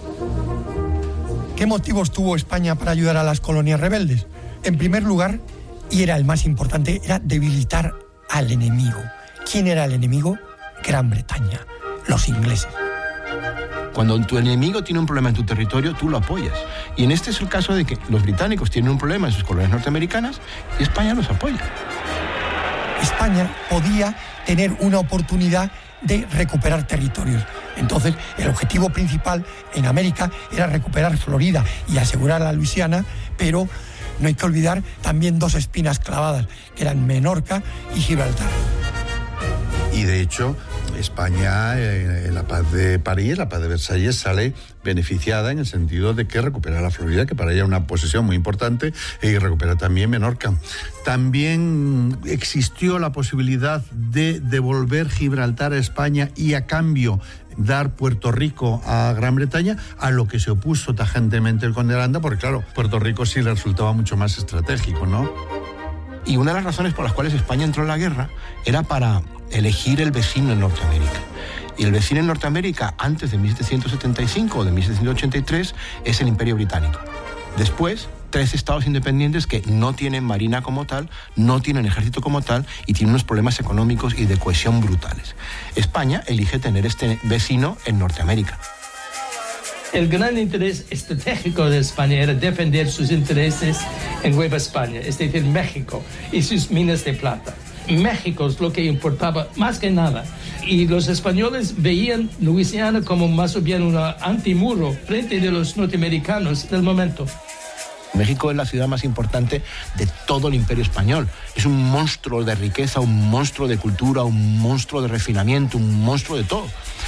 [SPEAKER 13] ¿Qué motivos tuvo España para ayudar a las colonias rebeldes? En primer lugar, y era el más importante, era debilitar al enemigo. ¿Quién era el enemigo? Gran Bretaña, los ingleses.
[SPEAKER 10] Cuando tu enemigo tiene un problema en tu territorio, tú lo apoyas. Y en este es el caso de que los británicos tienen un problema en sus colonias norteamericanas y España los apoya.
[SPEAKER 13] España podía tener una oportunidad de recuperar territorios. Entonces, el objetivo principal en América era recuperar Florida y asegurar a Luisiana, pero no hay que olvidar también dos espinas clavadas, que eran Menorca y Gibraltar.
[SPEAKER 9] Y de hecho, España, en la paz de París, la paz de Versalles, sale beneficiada en el sentido de que recupera la Florida, que para ella era una posesión muy importante, y recupera también Menorca. También existió la posibilidad de devolver Gibraltar a España y a cambio dar Puerto Rico a Gran Bretaña, a lo que se opuso tajantemente el conde de Aranda, porque claro, Puerto Rico sí le resultaba mucho más estratégico, ¿no?
[SPEAKER 10] Y una de las razones por las cuales España entró en la guerra era para elegir el vecino en Norteamérica. Y el vecino en Norteamérica, antes de mil setecientos setenta y cinco o de mil setecientos ochenta y tres, es el Imperio Británico. Después, tres estados independientes que no tienen marina como tal, no tienen ejército como tal y tienen unos problemas económicos y de cohesión brutales. España elige tener este vecino en Norteamérica.
[SPEAKER 11] El gran interés estratégico de España era defender sus intereses en Nueva España, es decir, México y sus minas de plata. México es lo que importaba más que nada. Y los españoles veían Luisiana como más bien un antimuro frente de los norteamericanos del momento.
[SPEAKER 10] México es la ciudad más importante de todo el imperio español. Es un monstruo de riqueza, un monstruo de cultura, un monstruo de refinamiento, un monstruo de todo.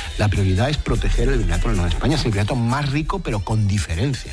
[SPEAKER 10] La prioridad es proteger el virreinato de la Nueva España. Es el virreinato más rico, pero con diferencia.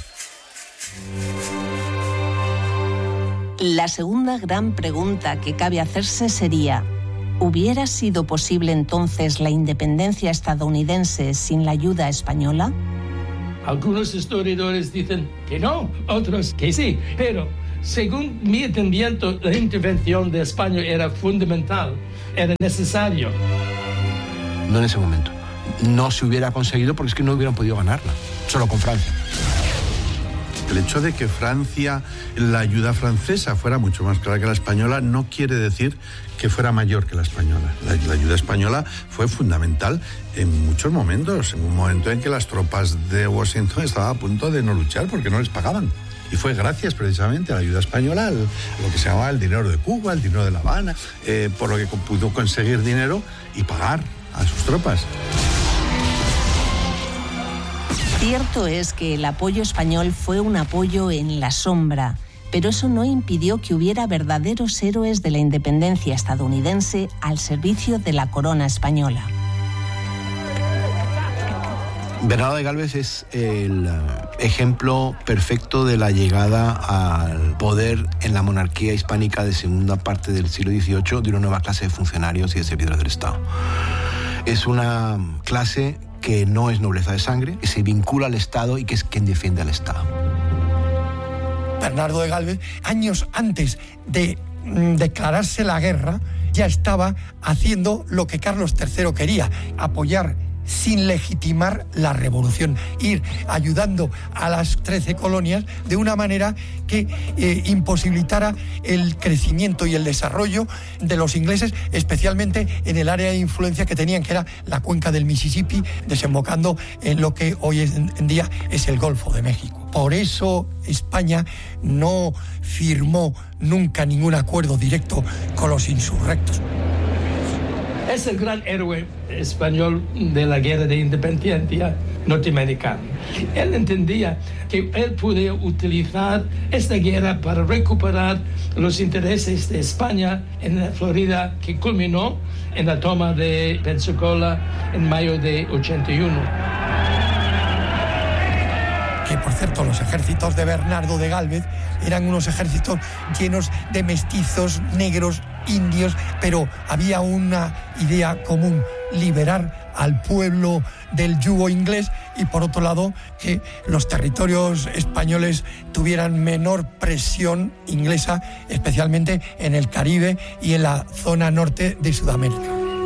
[SPEAKER 2] La segunda gran pregunta que cabe hacerse sería: ¿hubiera sido posible entonces la independencia estadounidense sin la ayuda española?
[SPEAKER 11] Algunos historiadores dicen que no, otros que sí, pero según mi entendimiento, la intervención de España era fundamental, era necesario.
[SPEAKER 10] No en ese momento. No se hubiera conseguido porque es que no hubieran podido ganarla, solo con Francia.
[SPEAKER 9] El hecho de que Francia, la ayuda francesa fuera mucho más clara que la española, no quiere decir que fuera mayor que la española. La, la ayuda española fue fundamental en muchos momentos, en un momento en que las tropas de Washington estaban a punto de no luchar porque no les pagaban. Y fue gracias precisamente a la ayuda española, al, a lo que se llamaba el dinero de Cuba, el dinero de La Habana, eh, por lo que pudo conseguir dinero y pagar a sus tropas.
[SPEAKER 2] Cierto es que el apoyo español fue un apoyo en la sombra, pero eso no impidió que hubiera verdaderos héroes de la independencia estadounidense al servicio de la corona española.
[SPEAKER 10] Bernardo de Gálvez es el ejemplo perfecto de la llegada al poder en la monarquía hispánica de segunda parte del siglo dieciocho de una nueva clase de funcionarios y de servidores del Estado. Es una clase que no es nobleza de sangre, que se vincula al Estado y que es quien defiende al Estado.
[SPEAKER 13] Bernardo de Gálvez, años antes de mm, declararse la guerra, ya estaba haciendo lo que Carlos tercero quería: apoyar sin legitimar la revolución, ir ayudando a las trece colonias de una manera que eh, imposibilitara el crecimiento y el desarrollo de los ingleses, especialmente en el área de influencia que tenían, que era la cuenca del Mississippi, desembocando en lo que hoy en día es el Golfo de México. Por eso España no firmó nunca ningún acuerdo directo con los insurrectos.
[SPEAKER 11] Es el gran héroe español de la guerra de independencia norteamericana. Él entendía que él podía utilizar esta guerra para recuperar los intereses de España en la Florida, que culminó en la toma de Pensacola en mayo de ochenta y uno.
[SPEAKER 13] Que, por cierto, los ejércitos de Bernardo de Gálvez eran unos ejércitos llenos de mestizos, negros, indios, pero había una idea común: liberar al pueblo del yugo inglés y, por otro lado, que los territorios españoles tuvieran menor presión inglesa, especialmente en el Caribe y en la zona norte de Sudamérica.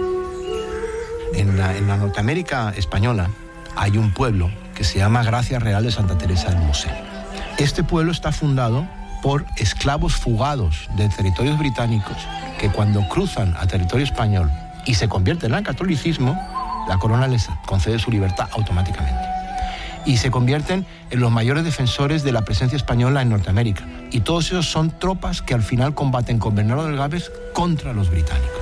[SPEAKER 10] En la, en la Norteamérica española hay un pueblo que se llama Gracia Real de Santa Teresa del Mosel. Este pueblo está fundado por esclavos fugados de territorios británicos que, cuando cruzan a territorio español y se convierten al catolicismo, la corona les concede su libertad automáticamente. Y se convierten en los mayores defensores de la presencia española en Norteamérica. Y todos ellos son tropas que al final combaten con Bernardo de Gálvez contra los británicos.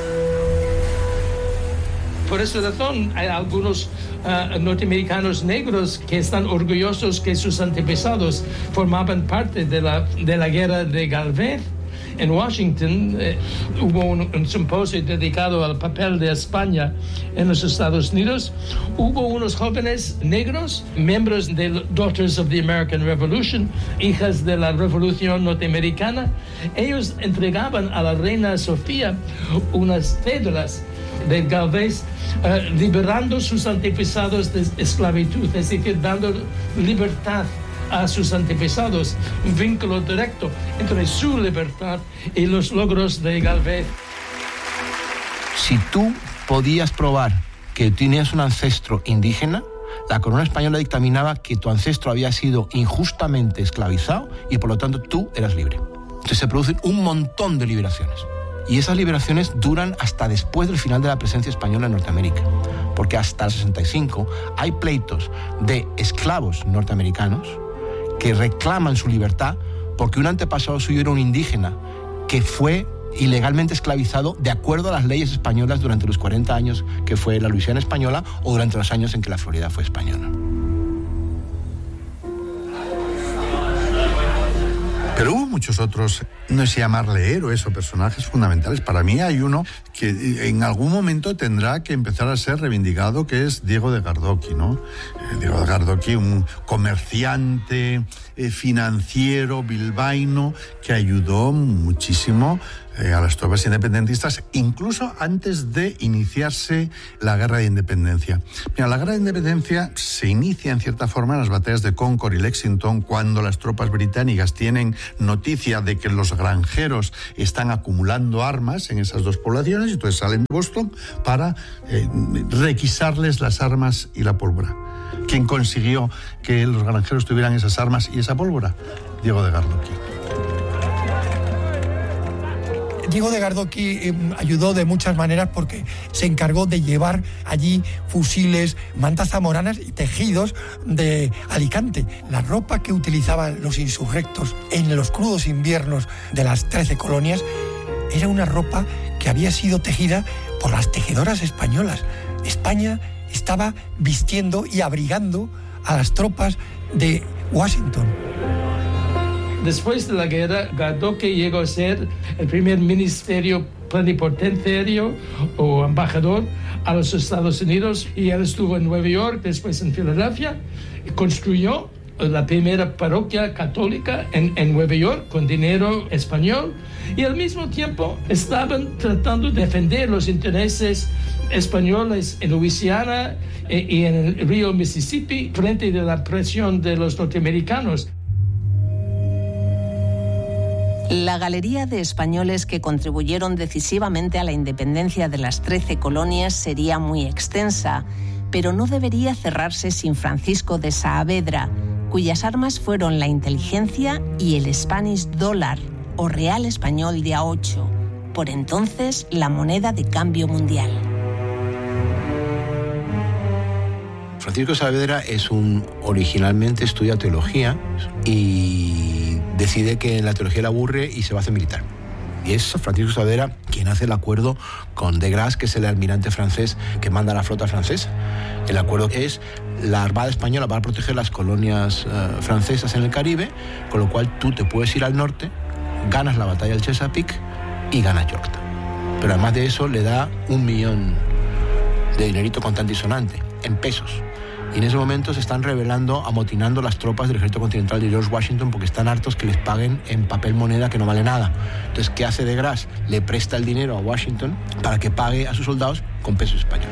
[SPEAKER 11] Por esa razón hay algunos uh, norteamericanos negros que están orgullosos que sus antepasados formaban parte de la, de la guerra de Gálvez. En Washington eh, hubo un, un simposio dedicado al papel de España en los Estados Unidos. Hubo unos jóvenes negros, miembros de Daughters of the American Revolution, hijas de la Revolución Norteamericana. Ellos entregaban a la reina Sofía unas cédulas de Gálvez, uh, liberando sus antepasados de esclavitud, es decir, dando libertad a sus antepasados, un vínculo directo entre su libertad y los logros de Gálvez.
[SPEAKER 10] Si tú podías probar que tenías un ancestro indígena, la corona española dictaminaba que tu ancestro había sido injustamente esclavizado y, por lo tanto, tú eras libre. Entonces se producen un montón de liberaciones. Y esas liberaciones duran hasta después del final de la presencia española en Norteamérica, porque hasta el sesenta y cinco hay pleitos de esclavos norteamericanos que reclaman su libertad porque un antepasado suyo era un indígena que fue ilegalmente esclavizado de acuerdo a las leyes españolas durante los cuarenta años que fue la Luisiana española o durante los años en que la Florida fue española.
[SPEAKER 9] Pero hubo muchos otros, no sé llamarle héroes o personajes fundamentales. Para mí hay uno que en algún momento tendrá que empezar a ser reivindicado, que es Diego de Gardoqui, ¿no? Eh, Diego de Gardoqui, un comerciante, eh, financiero, bilbaíno, que ayudó muchísimo eh, a las tropas independentistas, incluso antes de iniciarse la Guerra de Independencia. Mira, la Guerra de Independencia se inicia en cierta forma en las batallas de Concord y Lexington, cuando las tropas británicas tienen noticia de que los granjeros están acumulando armas en esas dos poblaciones, y entonces salen de Boston para eh, requisarles las armas y la pólvora. ¿Quién consiguió que los granjeros tuvieran esas armas y esa pólvora? Diego de Gardoqui.
[SPEAKER 13] Diego de Gardoqui eh, ayudó de muchas maneras porque se encargó de llevar allí fusiles, mantas zamoranas y tejidos de Alicante. La ropa que utilizaban los insurrectos en los crudos inviernos de las trece colonias era una ropa que había sido tejida por las tejedoras españolas. España estaba vistiendo y abrigando a las tropas de Washington.
[SPEAKER 11] Después de la guerra, Gardoqui llegó a ser el primer ministerio plenipotenciario o embajador a los Estados Unidos, y él estuvo en Nueva York, después en Filadelfia, y construyó la primera parroquia católica en, en Nueva York con dinero español, y al mismo tiempo estaban tratando de defender los intereses españoles en Luisiana y, y en el río Mississippi frente a la presión de los norteamericanos.
[SPEAKER 2] La galería de españoles que contribuyeron decisivamente a la independencia de las trece colonias sería muy extensa, pero no debería cerrarse sin Francisco de Saavedra, cuyas armas fueron la inteligencia y el Spanish Dollar, o real español de a ocho, por entonces la moneda de cambio mundial.
[SPEAKER 10] Francisco Saavedra es un originalmente estudia teología y decide que la teología le aburre y se va a hacer militar. Y es Francisco Saavedra quien hace el acuerdo con de Grasse, que es el almirante francés que manda a la flota francesa. El acuerdo es la Armada Española va a proteger las colonias uh, francesas en el Caribe, con lo cual tú te puedes ir al norte, ganas la batalla del Chesapeake y ganas Yorktown. Pero además de eso le da un millón de dinerito contante y sonante, en pesos. Y en ese momento se están rebelando, amotinando las tropas del ejército continental de George Washington porque están hartos que les paguen en papel moneda que no vale nada. Entonces, ¿qué hace de Grasse? Le presta el dinero a Washington para que pague a sus soldados con pesos españoles.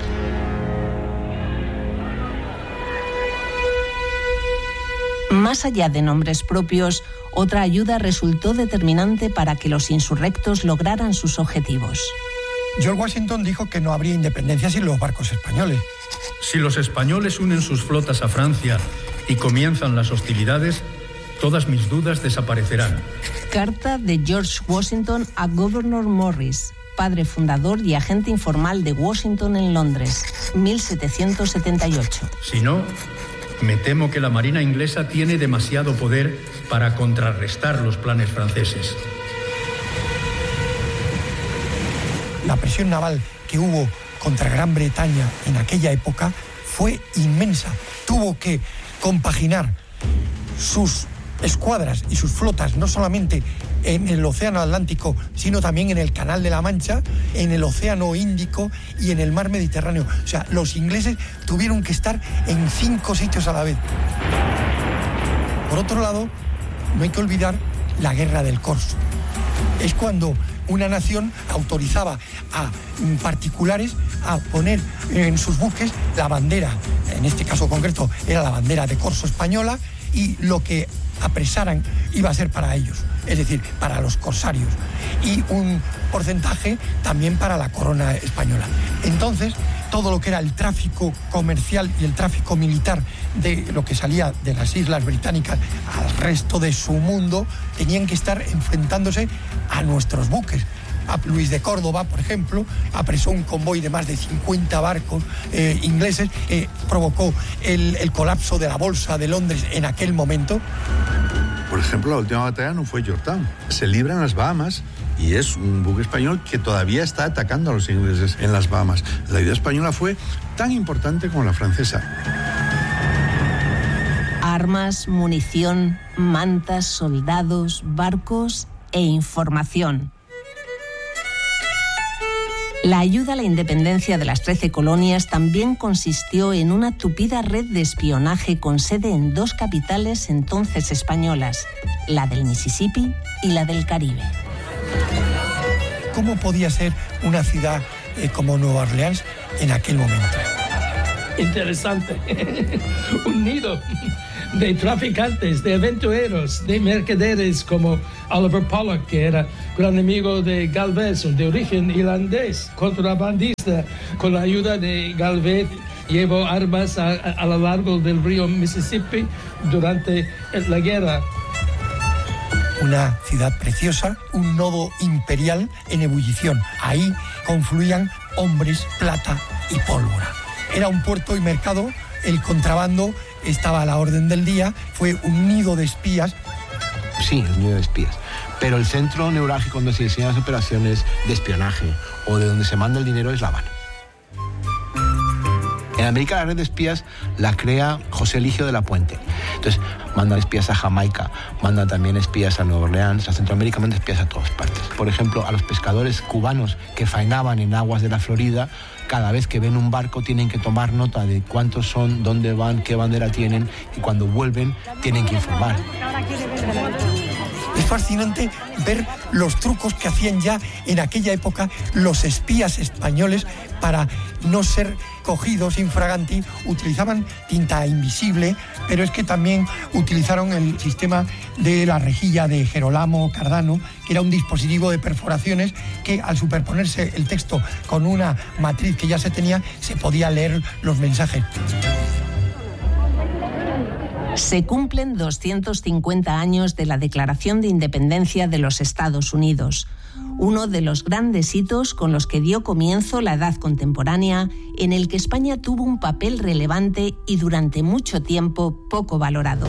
[SPEAKER 2] Más allá de nombres propios, otra ayuda resultó determinante para que los insurrectos lograran sus objetivos.
[SPEAKER 13] George Washington dijo que no habría independencia sin los barcos españoles.
[SPEAKER 12] Si los españoles unen sus flotas a Francia y comienzan las hostilidades, todas mis dudas desaparecerán.
[SPEAKER 2] Carta de George Washington a Gouverneur Morris, padre fundador y agente informal de Washington en Londres, mil setecientos setenta y ocho.
[SPEAKER 12] Si no, me temo que la Marina inglesa tiene demasiado poder para contrarrestar los planes franceses.
[SPEAKER 13] La presión naval que hubo contra Gran Bretaña en aquella época fue inmensa. Tuvo que compaginar sus escuadras y sus flotas no solamente en el Océano Atlántico, sino también en el Canal de la Mancha, en el Océano Índico y en el Mar Mediterráneo. O sea, los ingleses tuvieron que estar en cinco sitios a la vez. Por otro lado, no hay que olvidar la Guerra del Corso. Es cuando una nación autorizaba a particulares a poner en sus buques la bandera, en este caso concreto era la bandera de corso española, y lo que apresaran iba a ser para ellos, es decir, para los corsarios, y un porcentaje también para la corona española. Entonces, todo lo que era el tráfico comercial y el tráfico militar de lo que salía de las islas británicas al resto de su mundo tenían que estar enfrentándose a nuestros buques. A Luis de Córdoba, por ejemplo, apresó un convoy de más de cincuenta barcos eh, ingleses, eh, provocó el, el colapso de la bolsa de Londres en aquel momento.
[SPEAKER 9] Por ejemplo, la última batalla no fue Yorktown, se libra en las Bahamas y es un buque español que todavía está atacando a los ingleses en las Bahamas. La ayuda española fue tan importante como la francesa.
[SPEAKER 2] A Armas, munición, mantas, soldados, barcos e información. La ayuda a la independencia de las trece colonias también consistió en una tupida red de espionaje con sede en dos capitales entonces españolas, la del Mississippi y la del Caribe.
[SPEAKER 13] ¿Cómo podía ser una ciudad eh, como Nueva Orleans en aquel momento?
[SPEAKER 11] Interesante. Un nido de traficantes, de aventureros, de mercaderes como Oliver Pollock, que era gran amigo de Galvez, de origen irlandés, contrabandista. Con la ayuda de Galvez llevó armas a, a, a lo largo del río Mississippi durante la guerra.
[SPEAKER 13] Una ciudad preciosa, un nodo imperial en ebullición. Ahí confluían hombres, plata y pólvora. Era un puerto y mercado, el contrabando estaba a la orden del día, fue un nido de espías.
[SPEAKER 10] Sí, el nido de espías. Pero el centro neurálgico donde se diseñan las operaciones de espionaje o de donde se manda el dinero es La Habana. En América la red de espías la crea José Eligio de la Puente. Entonces, mandan espías a Jamaica, mandan también espías a Nueva Orleans, a Centroamérica, mandan espías a todas partes. Por ejemplo, a los pescadores cubanos que faenaban en aguas de la Florida, cada vez que ven un barco tienen que tomar nota de cuántos son, dónde van, qué bandera tienen, y cuando vuelven tienen que informar.
[SPEAKER 13] Es fascinante ver los trucos que hacían ya en aquella época los espías españoles para no ser cogidos infraganti. Utilizaban tinta invisible, pero es que también utilizaron el sistema de la rejilla de Gerolamo Cardano, que era un dispositivo de perforaciones que al superponerse el texto con una matriz que ya se tenía, se podía leer los mensajes.
[SPEAKER 2] Se cumplen doscientos cincuenta años de la Declaración de Independencia de los Estados Unidos, uno de los grandes hitos con los que dio comienzo la Edad Contemporánea, en el que España tuvo un papel relevante y durante mucho tiempo poco valorado.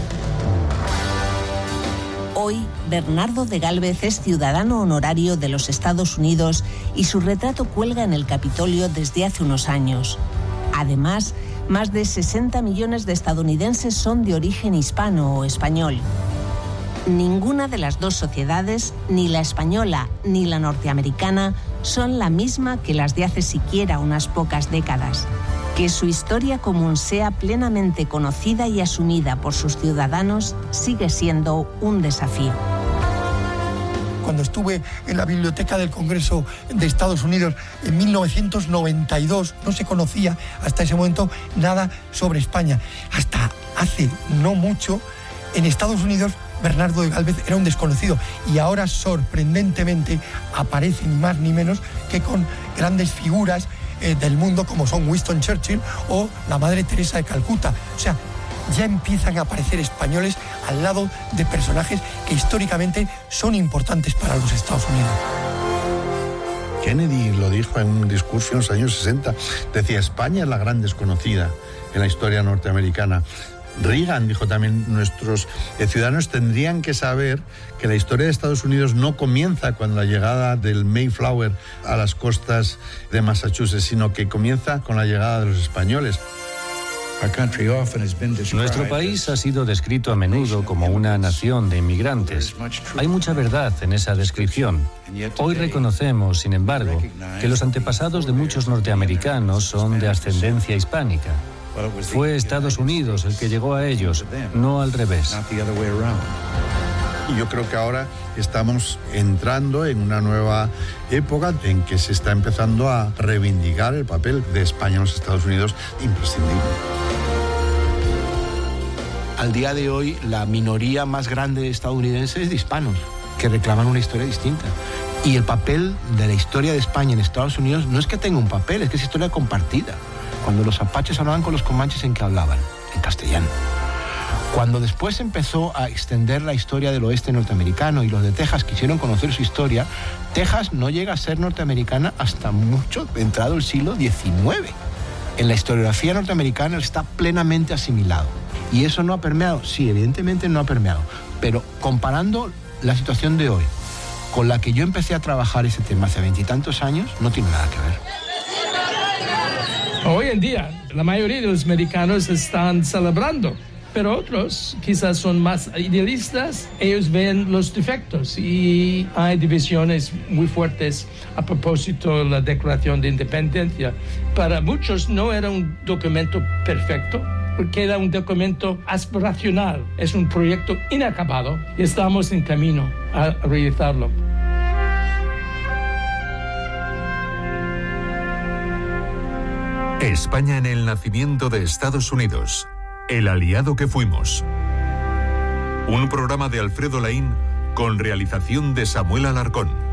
[SPEAKER 2] Hoy, Bernardo de Gálvez es ciudadano honorario de los Estados Unidos y su retrato cuelga en el Capitolio desde hace unos años. Además, más de sesenta millones de estadounidenses son de origen hispano o español. Ninguna de las dos sociedades, ni la española ni la norteamericana, son la misma que las de hace siquiera unas pocas décadas. Que su historia común sea plenamente conocida y asumida por sus ciudadanos sigue siendo un desafío.
[SPEAKER 13] Cuando estuve en la Biblioteca del Congreso de Estados Unidos en mil novecientos noventa y dos, no se conocía hasta ese momento nada sobre España. Hasta hace no mucho, en Estados Unidos, Bernardo de Gálvez era un desconocido y ahora, sorprendentemente, aparece ni más ni menos que con grandes figuras eh, del mundo como son Winston Churchill o la Madre Teresa de Calcuta. O sea, ya empiezan a aparecer españoles al lado de personajes que históricamente son importantes para los Estados Unidos.
[SPEAKER 9] Kennedy lo dijo en un discurso en los años sesenta. Decía, España es la gran desconocida en la historia norteamericana. Reagan dijo también, nuestros ciudadanos tendrían que saber que la historia de Estados Unidos no comienza con la llegada del Mayflower a las costas de Massachusetts, sino que comienza con la llegada de los españoles.
[SPEAKER 14] Nuestro país ha sido descrito a menudo como una nación de inmigrantes. Hay mucha verdad en esa descripción. Hoy reconocemos, sin embargo, que los antepasados de muchos norteamericanos son de ascendencia hispánica. Fue Estados Unidos el que llegó a ellos, no al revés.
[SPEAKER 9] Y yo creo que ahora estamos entrando en una nueva época en que se está empezando a reivindicar el papel de España en los Estados Unidos, imprescindible.
[SPEAKER 10] Al día de hoy, la minoría más grande estadounidense es de hispanos, que reclaman una historia distinta. Y el papel de la historia de España en Estados Unidos no es que tenga un papel, es que es historia compartida. Cuando los apaches hablaban con los comanches, ¿en qué hablaban? En castellano. Cuando después empezó a extender la historia del oeste norteamericano y los de Texas quisieron conocer su historia, Texas no llega a ser norteamericana hasta mucho entrado el siglo diecinueve. En la historiografía norteamericana está plenamente asimilado. ¿Y eso no ha permeado? Sí, evidentemente no ha permeado. Pero comparando la situación de hoy con la que yo empecé a trabajar ese tema hace veintitantos años, no tiene nada que ver.
[SPEAKER 11] Hoy en día, la mayoría de los americanos están celebrando Pero otros quizás son más idealistas, ellos ven los defectos y hay divisiones muy fuertes a propósito de la Declaración de Independencia. Para muchos no era un documento perfecto, porque era un documento aspiracional, es un proyecto inacabado y estamos en camino a realizarlo.
[SPEAKER 4] España en el nacimiento de Estados Unidos, el aliado que fuimos. Un programa de Alfredo Laín con realización de Samuel Alarcón.